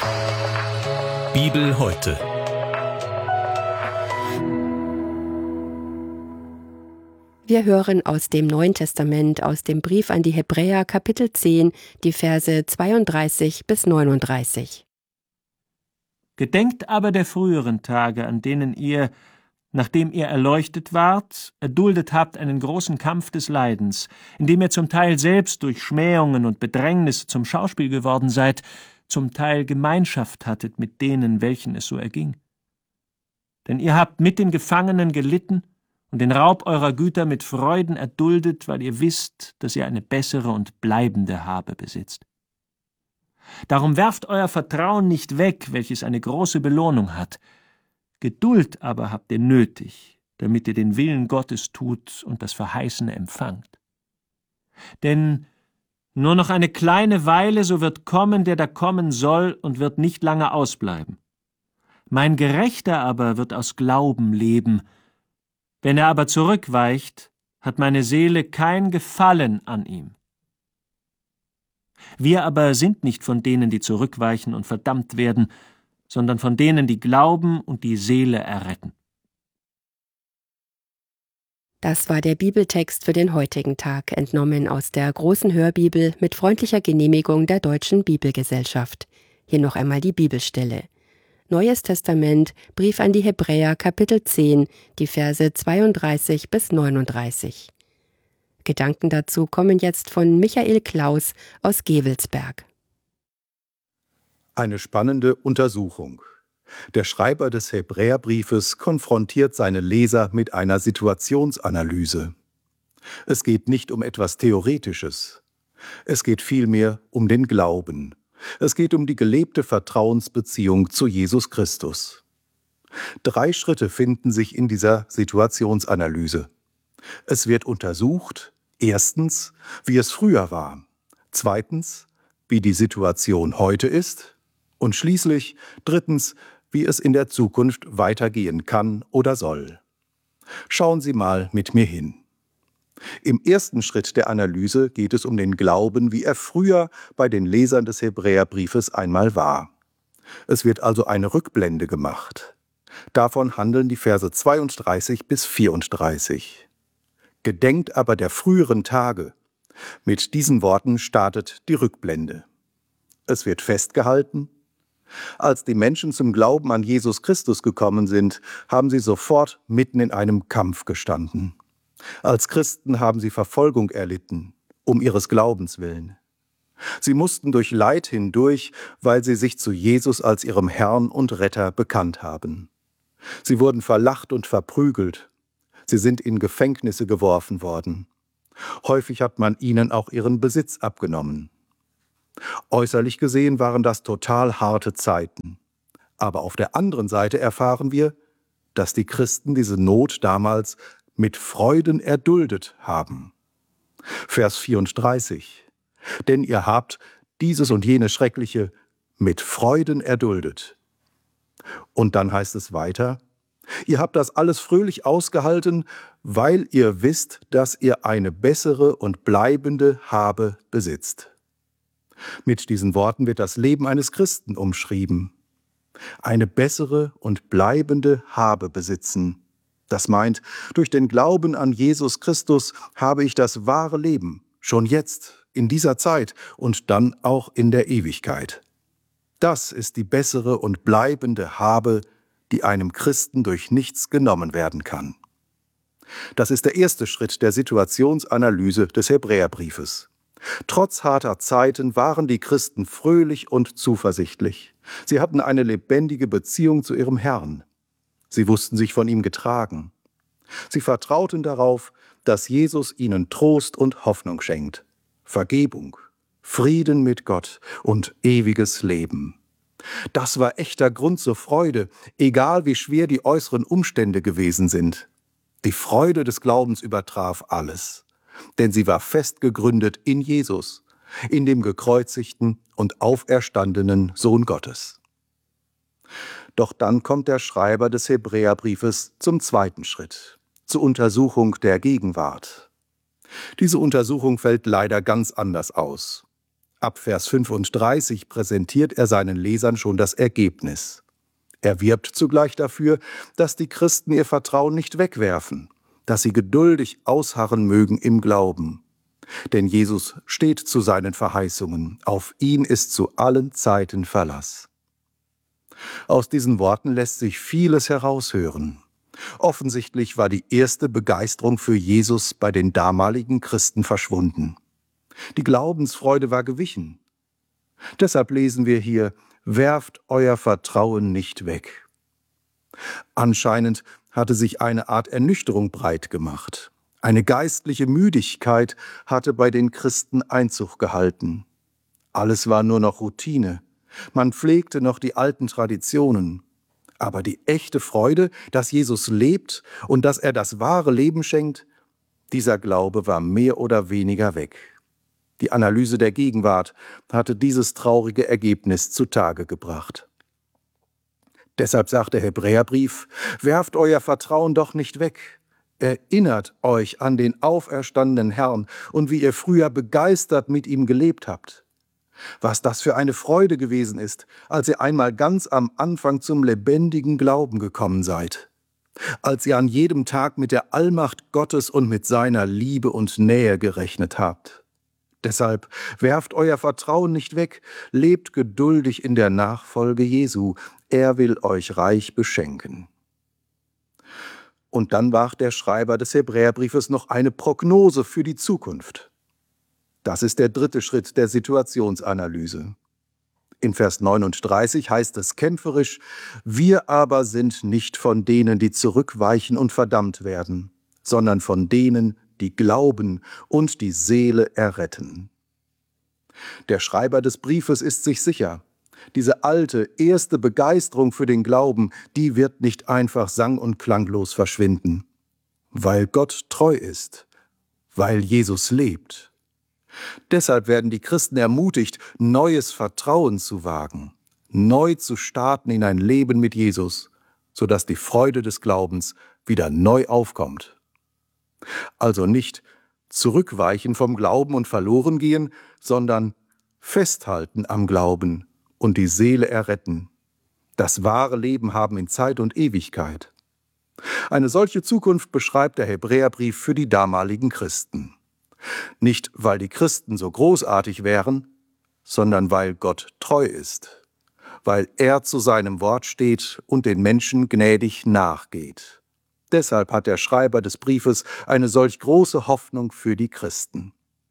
Bibel heute. Wir hören aus dem Neuen Testament, aus dem Brief an die Hebräer, Kapitel 10, die Verse 32 bis 39. Gedenkt aber der früheren Tage, an denen ihr, nachdem ihr erleuchtet wart, erduldet habt einen großen Kampf des Leidens, indem ihr zum Teil selbst durch Schmähungen und Bedrängnisse zum Schauspiel geworden seid, zum Teil Gemeinschaft hattet mit denen, welchen es so erging. Denn ihr habt mit den Gefangenen gelitten und den Raub eurer Güter mit Freuden erduldet, weil ihr wisst, dass ihr eine bessere und bleibende Habe besitzt. Darum werft euer Vertrauen nicht weg, welches eine große Belohnung hat. Geduld aber habt ihr nötig, damit ihr den Willen Gottes tut und das Verheißene empfangt. Denn nur noch eine kleine Weile, so wird kommen, der da kommen soll, und wird nicht lange ausbleiben. Mein Gerechter aber wird aus Glauben leben. Wenn er aber zurückweicht, hat meine Seele kein Gefallen an ihm. Wir aber sind nicht von denen, die zurückweichen und verdammt werden, sondern von denen, die glauben und die Seele erretten. Das war der Bibeltext für den heutigen Tag, entnommen aus der großen Hörbibel mit freundlicher Genehmigung der Deutschen Bibelgesellschaft. Hier noch einmal die Bibelstelle. Neues Testament, Brief an die Hebräer, Kapitel 10, die Verse 32 bis 39. Gedanken dazu kommen jetzt von Michael Klaus aus Gevelsberg. Eine spannende Untersuchung. Der Schreiber des Hebräerbriefes konfrontiert seine Leser mit einer Situationsanalyse. Es geht nicht um etwas Theoretisches. Es geht vielmehr um den Glauben. Es geht um die gelebte Vertrauensbeziehung zu Jesus Christus. 3 Schritte finden sich in dieser Situationsanalyse. Es wird untersucht, erstens, wie es früher war, zweitens, wie die Situation heute ist und schließlich, drittens, wie es in der Zukunft weitergehen kann oder soll. Schauen Sie mal mit mir hin. Im ersten Schritt der Analyse geht es um den Glauben, wie er früher bei den Lesern des Hebräerbriefes einmal war. Es wird also eine Rückblende gemacht. Davon handeln die Verse 32 bis 34. Gedenkt aber der früheren Tage. Mit diesen Worten startet die Rückblende. Es wird festgehalten: Als die Menschen zum Glauben an Jesus Christus gekommen sind, haben sie sofort mitten in einem Kampf gestanden. Als Christen haben sie Verfolgung erlitten, um ihres Glaubens willen. Sie mussten durch Leid hindurch, weil sie sich zu Jesus als ihrem Herrn und Retter bekannt haben. Sie wurden verlacht und verprügelt. Sie sind in Gefängnisse geworfen worden. Häufig hat man ihnen auch ihren Besitz abgenommen. Äußerlich gesehen waren das total harte Zeiten. Aber auf der anderen Seite erfahren wir, dass die Christen diese Not damals mit Freuden erduldet haben. Vers 34. Denn ihr habt dieses und jenes Schreckliche mit Freuden erduldet. Und dann heißt es weiter: Ihr habt das alles fröhlich ausgehalten, weil ihr wisst, dass ihr eine bessere und bleibende Habe besitzt. Mit diesen Worten wird das Leben eines Christen umschrieben. Eine bessere und bleibende Habe besitzen. Das meint, durch den Glauben an Jesus Christus habe ich das wahre Leben, schon jetzt, in dieser Zeit und dann auch in der Ewigkeit. Das ist die bessere und bleibende Habe, die einem Christen durch nichts genommen werden kann. Das ist der erste Schritt der Situationsanalyse des Hebräerbriefes. Trotz harter Zeiten waren die Christen fröhlich und zuversichtlich. Sie hatten eine lebendige Beziehung zu ihrem Herrn. Sie wussten sich von ihm getragen. Sie vertrauten darauf, dass Jesus ihnen Trost und Hoffnung schenkt, Vergebung, Frieden mit Gott und ewiges Leben. Das war echter Grund zur Freude, egal wie schwer die äußeren Umstände gewesen sind. Die Freude des Glaubens übertraf alles, denn sie war fest gegründet in Jesus, in dem gekreuzigten und auferstandenen Sohn Gottes. Doch dann kommt der Schreiber des Hebräerbriefes zum zweiten Schritt, zur Untersuchung der Gegenwart. Diese Untersuchung fällt leider ganz anders aus. Ab Vers 35 präsentiert er seinen Lesern schon das Ergebnis. Er wirbt zugleich dafür, dass die Christen ihr Vertrauen nicht wegwerfen, dass sie geduldig ausharren mögen im Glauben. Denn Jesus steht zu seinen Verheißungen, auf ihn ist zu allen Zeiten Verlass. Aus diesen Worten lässt sich vieles heraushören. Offensichtlich war die erste Begeisterung für Jesus bei den damaligen Christen verschwunden. Die Glaubensfreude war gewichen. Deshalb lesen wir hier: Werft euer Vertrauen nicht weg. Anscheinend hatte sich eine Art Ernüchterung breit gemacht. Eine geistliche Müdigkeit hatte bei den Christen Einzug gehalten. Alles war nur noch Routine. Man pflegte noch die alten Traditionen. Aber die echte Freude, dass Jesus lebt und dass er das wahre Leben schenkt, dieser Glaube war mehr oder weniger weg. Die Analyse der Gegenwart hatte dieses traurige Ergebnis zutage gebracht. Deshalb sagt der Hebräerbrief: Werft euer Vertrauen doch nicht weg. Erinnert euch an den auferstandenen Herrn und wie ihr früher begeistert mit ihm gelebt habt. Was das für eine Freude gewesen ist, als ihr einmal ganz am Anfang zum lebendigen Glauben gekommen seid. Als ihr an jedem Tag mit der Allmacht Gottes und mit seiner Liebe und Nähe gerechnet habt. Deshalb werft euer Vertrauen nicht weg, lebt geduldig in der Nachfolge Jesu. Er will euch reich beschenken. Und dann wagt der Schreiber des Hebräerbriefes noch eine Prognose für die Zukunft. Das ist der dritte Schritt der Situationsanalyse. In Vers 39 heißt es kämpferisch: Wir aber sind nicht von denen, die zurückweichen und verdammt werden, sondern von denen, die glauben und die Seele erretten. Der Schreiber des Briefes ist sich sicher, diese alte, erste Begeisterung für den Glauben, die wird nicht einfach sang- und klanglos verschwinden. Weil Gott treu ist, weil Jesus lebt. Deshalb werden die Christen ermutigt, neues Vertrauen zu wagen, neu zu starten in ein Leben mit Jesus, sodass die Freude des Glaubens wieder neu aufkommt. Also nicht zurückweichen vom Glauben und verloren gehen, sondern festhalten am Glauben und die Seele erretten, das wahre Leben haben in Zeit und Ewigkeit. Eine solche Zukunft beschreibt der Hebräerbrief für die damaligen Christen. Nicht, weil die Christen so großartig wären, sondern weil Gott treu ist, weil er zu seinem Wort steht und den Menschen gnädig nachgeht. Deshalb hat der Schreiber des Briefes eine solch große Hoffnung für die Christen.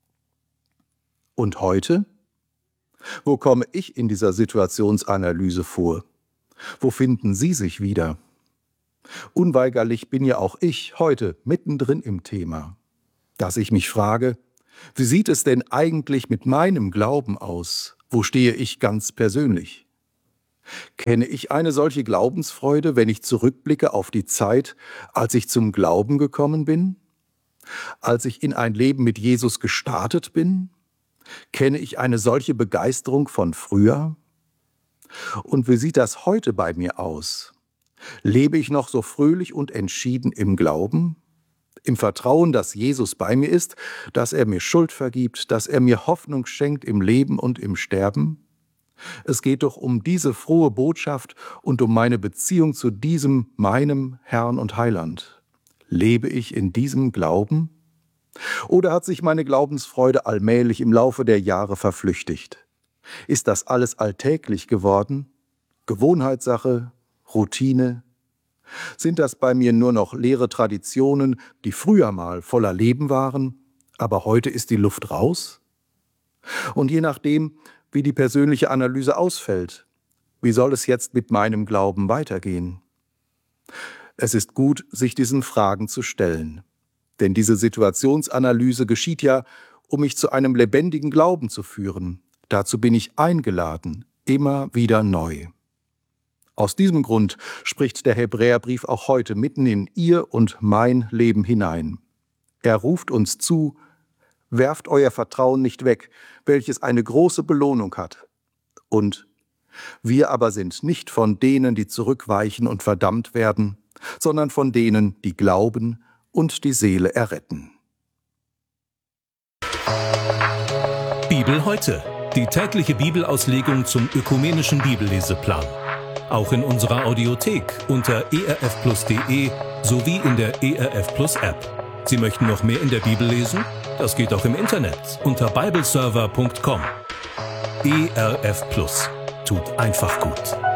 Und heute? Wo komme ich in dieser Situationsanalyse vor? Wo finden Sie sich wieder? Unweigerlich bin ja auch ich heute mittendrin im Thema, dass ich mich frage: Wie sieht es denn eigentlich mit meinem Glauben aus? Wo stehe ich ganz persönlich? Kenne ich eine solche Glaubensfreude, wenn ich zurückblicke auf die Zeit, als ich zum Glauben gekommen bin? Als ich in ein Leben mit Jesus gestartet bin? Kenne ich eine solche Begeisterung von früher? Und wie sieht das heute bei mir aus? Lebe ich noch so fröhlich und entschieden im Glauben? Im Vertrauen, dass Jesus bei mir ist, dass er mir Schuld vergibt, dass er mir Hoffnung schenkt im Leben und im Sterben? Es geht doch um diese frohe Botschaft und um meine Beziehung zu diesem, meinem Herrn und Heiland. Lebe ich in diesem Glauben? Oder hat sich meine Glaubensfreude allmählich im Laufe der Jahre verflüchtigt? Ist das alles alltäglich geworden? Gewohnheitssache? Routine? Sind das bei mir nur noch leere Traditionen, die früher mal voller Leben waren, aber heute ist die Luft raus? Und je nachdem, wie die persönliche Analyse ausfällt, wie soll es jetzt mit meinem Glauben weitergehen? Es ist gut, sich diesen Fragen zu stellen. Denn diese Situationsanalyse geschieht ja, um mich zu einem lebendigen Glauben zu führen. Dazu bin ich eingeladen, immer wieder neu. Aus diesem Grund spricht der Hebräerbrief auch heute mitten in Ihr und mein Leben hinein. Er ruft uns zu: Werft euer Vertrauen nicht weg, welches eine große Belohnung hat. Und: Wir aber sind nicht von denen, die zurückweichen und verdammt werden, sondern von denen, die glauben und die Seele erretten. Bibel heute. Die tägliche Bibelauslegung zum ökumenischen Bibelleseplan. Auch in unserer Audiothek unter erfplus.de sowie in der ERF Plus App. Sie möchten noch mehr in der Bibel lesen? Das geht auch im Internet unter bibleserver.com. ERF Plus tut einfach gut.